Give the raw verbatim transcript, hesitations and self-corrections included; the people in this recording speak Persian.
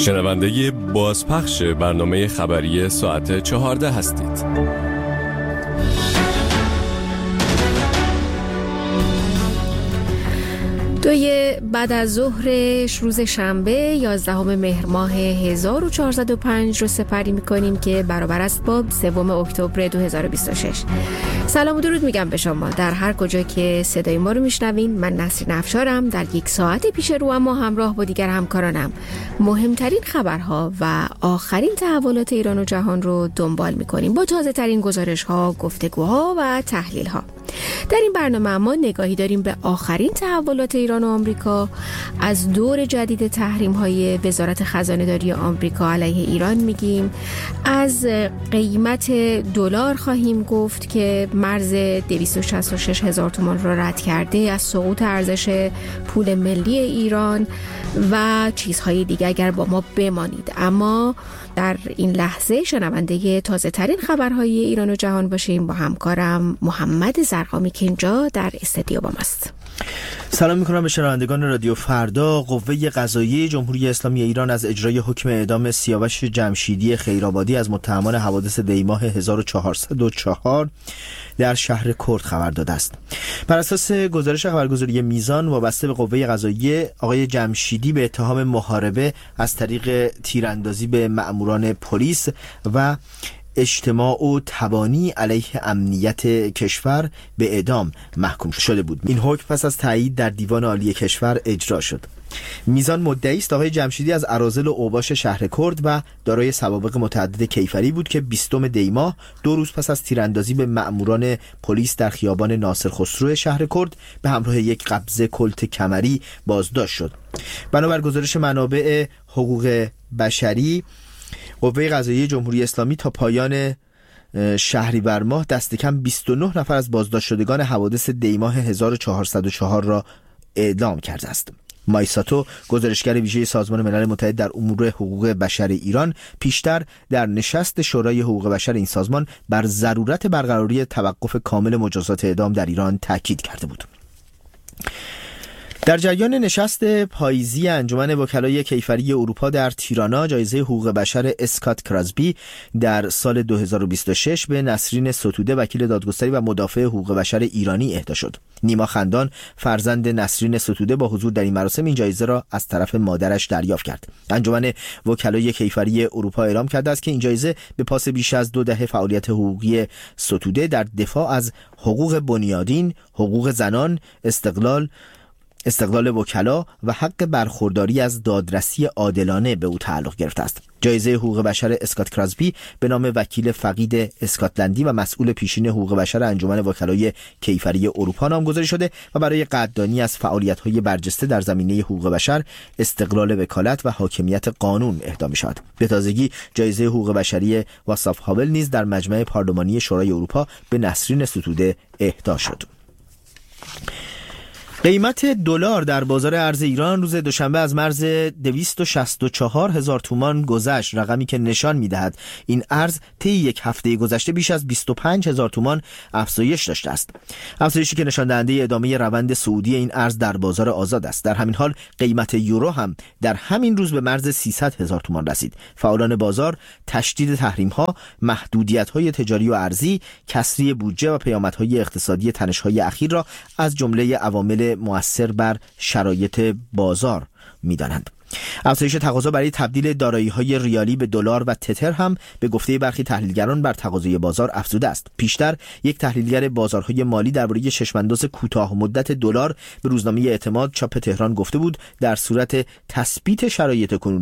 شنونده بازپخش برنامه خبری ساعت چهارده هستید. دوی بعد از ظهر روز شنبه یازدهم مهر ماه هزار و چهارصد و پنج رو سپری می‌کنیم که برابر است با سوم اکتبر دو هزار و بیست و شش. سلام و درود میگم به شما در هر کجا که صدای ما رو میشنوین. من نسرین افشارم. در یک ساعت پیش رو اما همراه با دیگر همکارانم مهمترین خبرها و آخرین تحولات ایران و جهان رو دنبال می‌کنیم با تازه ترین گزارش‌ها، گفتگوها و تحلیل‌ها. در این برنامه ما نگاهی داریم به آخرین تحولات ایران و آمریکا، از دور جدید تحریم‌های وزارت خزانه‌داری آمریکا علیه ایران میگیم، از قیمت دلار خواهیم گفت که مرز دویست و شصت و شش هزار تومان را رد کرده، از سقوط ارزش پول ملی ایران و چیزهای دیگه. اگر با ما بمانید. اما در این لحظه شنونده تازه ترین خبرهای ایران و جهان باشیم با همکارم محمد زرقامی که اینجا در استودیو با ماست. سلام میکنم به شنوندگان رادیو فردا. قوه قضاییه جمهوری اسلامی ایران از اجرای حکم اعدام سیاوش جمشیدی خیرآبادی از متهمان حوادث دیماه هزار و چهارصد و چهار در شهر کرد خبر داده است. بر اساس گزارش خبرگزاری میزان وابسته به قوه قضاییه، آقای جمشیدی به اتهام محاربه از طریق تیراندازی به مأموران پلیس و اجتماع و تبانی علیه امنیت کشور به اعدام محکوم شده بود. این حکم پس از تایید در دیوان عالی کشور اجرا شد. میزان مدعی است آقای جمشیدی از اراذل و اوباش شهر کرد و دارای سوابق متعدد کیفری بود که بیستم دی ماه، دو روز پس از تیراندازی به مأموران پلیس در خیابان ناصر خسرو شهر کرد، به همراه یک قبضه کلت کمری بازداشت شد. بنابر گزارش منابع حقوق بشری، قوه قضاییه جمهوری اسلامی تا پایان شهریور ماه دست کم بیست و نه نفر از بازداشت شدگان حوادث دیماه هزار و چهارصد و چهار را اعدام کرده است. مایساتو، گزارشگر ویژه سازمان ملل متحد در امور حقوق بشر ایران، پیشتر در نشست شورای حقوق بشر این سازمان بر ضرورت برقراری توقف کامل مجازات اعدام در ایران تاکید کرده بود. در جریان نشست پاییزی انجمن وکلای کیفری اروپا در تیرانا، جایزه حقوق بشر اسکات کراسبی در سال دو هزار و بیست و شش به نسرین ستوده، وکیل دادگستری و مدافع حقوق بشر ایرانی اهدا شد. نیما خندان، فرزند نسرین ستوده، با حضور در این مراسم این جایزه را از طرف مادرش دریافت کرد. انجمن وکلای کیفری اروپا اعلام کرده است که این جایزه به پاس بیش از دو دهه فعالیت حقوقی ستوده در دفاع از حقوق بنیادین، حقوق زنان، استقلال استقلال وکلا و حق برخورداری از دادرسی عادلانه به او تعلق گرفته است. جایزه حقوق بشر اسکات کراسبی به نام وکیل فقید اسکاتلندی و مسئول پیشین حقوق بشر انجمن وکلای کیفری اروپا نامگذاری شده و برای قدردانی از فعالیت‌های برجسته در زمینه حقوق بشر، استقلال وکالت و حاکمیت قانون اهدا می‌شود. به تازگی جایزه حقوق بشری واساف هاول نیز در مجمع پارلمانی شورای اروپا به نسرین ستوده اهدا شد. قیمت دلار در بازار ارز ایران روز دوشنبه از مرز دویست و شصت و چهار هزار تومان گذشت، رقمی که نشان می‌دهد این ارز طی یک هفته گذشته بیش از بیست و پنج هزار تومان افزایش داشته است. افزایشی که نشان دهنده ادامه روند صعودی این ارز در بازار آزاد است. در همین حال قیمت یورو هم در همین روز به مرز سیصد هزار تومان رسید. فعالان بازار تشدید تحریم‌ها، محدودیت‌های تجاری و ارزی، کسری بودجه و پیامدهای اقتصادی تنش‌های اخیر را از جمله عوامل مؤثر بر شرایط بازار می‌دانند. افزایش تقاضا برای تبدیل دارایی‌های ریالی به دلار و تتر هم به گفته برخی تحلیلگران بر تقاضای بازار افزوده است. پیشتر یک تحلیلگر بازارهای مالی درباره چشم‌انداز کوتاه مدت دلار به روزنامه اعتماد چاپ تهران گفته بود در صورت تثبیت شرایط کنونی